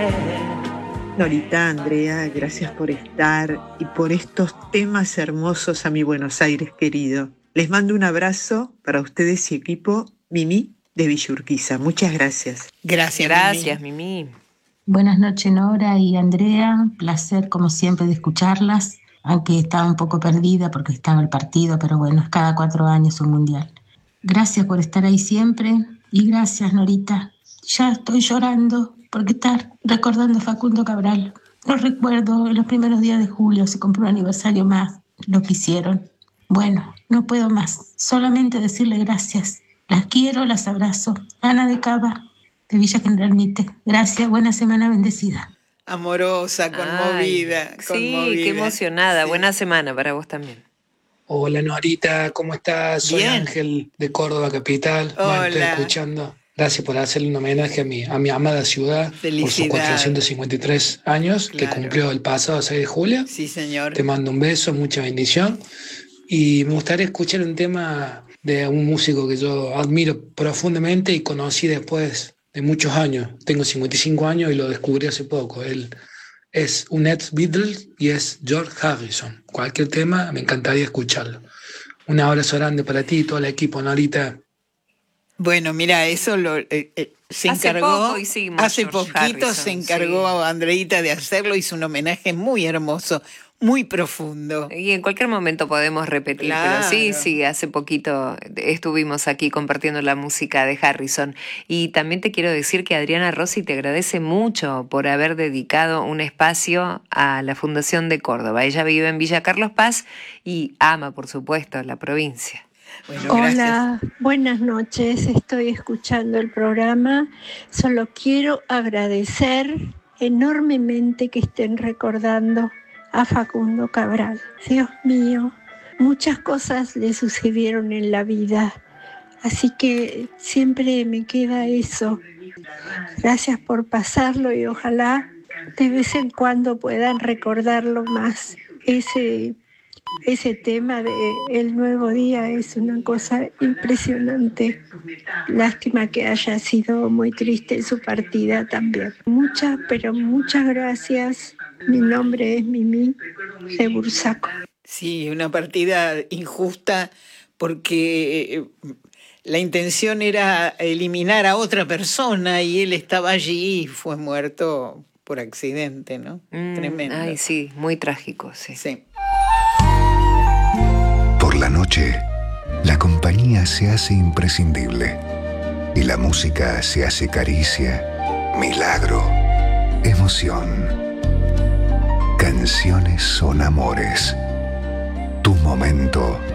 Norita, Andrea, gracias por estar y por estos temas hermosos a mi Buenos Aires querido. Les mando un abrazo para ustedes y equipo. Mimi de Villa Urquiza. Muchas gracias. Gracias, Mimi. Buenas noches, Nora y Andrea. Placer, como siempre, de escucharlas, aunque estaba un poco perdida porque estaba el partido, pero bueno, es cada 4 años un mundial. Gracias por estar ahí siempre y gracias, Norita. Ya estoy llorando porque estar recordando a Facundo Cabral. Lo recuerdo en los primeros días de julio, se compró un aniversario más, lo que hicieron. Bueno, no puedo más, solamente decirle gracias. Las quiero, las abrazo. Ana de Cava, de Villa General Mitre. Gracias, buena semana bendecida. Amorosa, conmovida. Ay, conmovida. Sí, qué emocionada. Sí. Buena semana para vos también. Hola Norita, ¿cómo estás? Soy Bien. Ángel de Córdoba Capital. Bueno, estoy Hola. escuchando. Gracias por hacerle un homenaje a mi amada ciudad por sus Felicidades. 453 años que Claro. cumplió el pasado 6 de julio. Sí, señor. Te mando un beso, mucha bendición. Y me gustaría escuchar un tema de un músico que yo admiro profundamente y conocí después de muchos años. Tengo 55 años y lo descubrí hace poco. Él es un ex Beatles y es George Harrison. Cualquier tema, me encantaría escucharlo. Un abrazo grande para ti y todo el equipo, Norita. Bueno, mira, eso se Hace encargó. poco hicimos Hace George poquito Harrison, se encargó sí. a Andreita de hacerlo, hizo un homenaje muy hermoso, muy profundo. Y en cualquier momento podemos repetir, Claro. pero sí, hace poquito estuvimos aquí compartiendo la música de Harrison. Y también te quiero decir que Adriana Rossi te agradece mucho por haber dedicado un espacio a la Fundación de Córdoba. Ella vive en Villa Carlos Paz y ama, por supuesto, la provincia. Bueno, gracias. Hola, buenas noches, estoy escuchando el programa. Solo quiero agradecer enormemente que estén recordando a Facundo Cabral. Dios mío, muchas cosas le sucedieron en la vida, así que siempre me queda eso. Gracias por pasarlo y ojalá de vez en cuando puedan recordarlo más. Ese tema de El Nuevo Día es una cosa impresionante. Lástima que haya sido muy triste su partida también. Muchas, pero muchas gracias. Mi nombre es Mimi de Bursaco. Sí, una partida injusta porque la intención era eliminar a otra persona y él estaba allí y fue muerto por accidente, ¿no? Tremendo. Ay, sí, muy trágico, sí. Sí. Por la noche, la compañía se hace imprescindible y la música se hace caricia, milagro, emoción. Canciones son amores. Tu momento